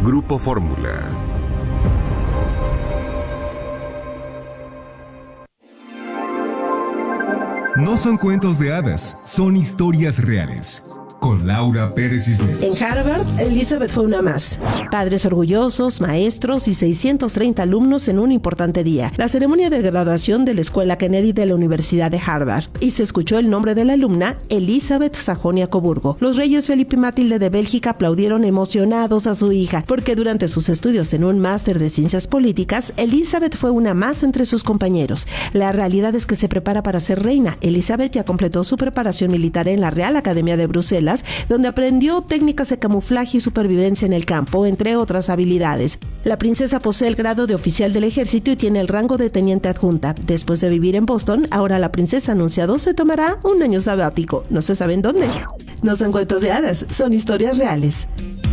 Grupo Fórmula. No son cuentos de hadas, son historias reales. Con Laura Pérez Cisneros. En Harvard, Elizabeth fue una más. Padres orgullosos, maestros y 630 alumnos en un importante día. La ceremonia de graduación de la Escuela Kennedy de la Universidad de Harvard. Y se escuchó el nombre de la alumna, Elizabeth Sajonia-Coburgo. Los reyes Felipe y Matilde de Bélgica aplaudieron emocionados a su hija, porque durante sus estudios en un máster de ciencias políticas, Elizabeth fue una más entre sus compañeros. La realidad es que se prepara para ser reina. Elizabeth ya completó su preparación militar en la Real Academia de Bruselas, donde aprendió técnicas de camuflaje y supervivencia en el campo, entre otras habilidades. La princesa posee el grado de oficial del ejército y tiene el rango de teniente adjunta. Después de vivir en Boston, ahora la princesa ha anunciado se tomará un año sabático. No se sabe en dónde. No son cuentos de hadas, son historias reales.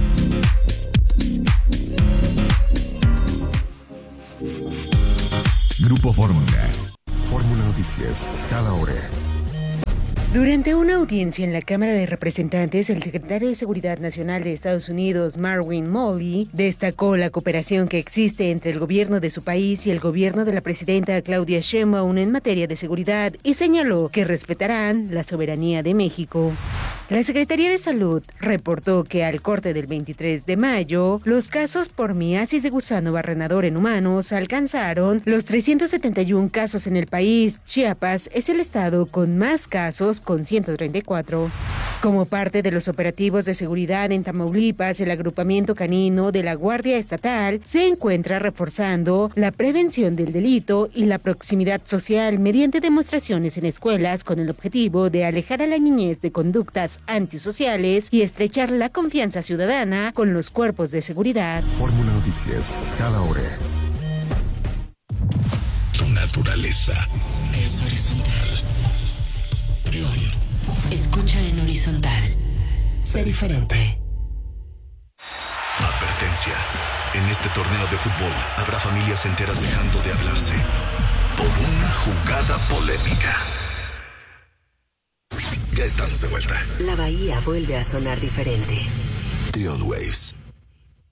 Grupo Fórmula. Fórmula Noticias, cada hora. Durante una audiencia en la Cámara de Representantes, el secretario de Seguridad Nacional de Estados Unidos, Marvin Milley, destacó la cooperación que existe entre el gobierno de su país y el gobierno de la presidenta Claudia Sheinbaum en materia de seguridad y señaló que respetarán la soberanía de México. La Secretaría de Salud reportó que al corte del 23 de mayo, los casos por miasis de gusano barrenador en humanos alcanzaron los 371 casos en el país. Chiapas es el estado con más casos, con 134. Como parte de los operativos de seguridad en Tamaulipas, el agrupamiento canino de la Guardia Estatal se encuentra reforzando la prevención del delito y la proximidad social mediante demostraciones en escuelas con el objetivo de alejar a la niñez de conductas antisociales y estrechar la confianza ciudadana con los cuerpos de seguridad. Fórmula Noticias, cada hora. Tu naturaleza es horizontal. Escucha en horizontal. Sé diferente. Advertencia. En este torneo de fútbol habrá familias enteras dejando de hablarse por una jugada polémica. Ya estamos de vuelta. La bahía vuelve a sonar diferente. Trion Waves.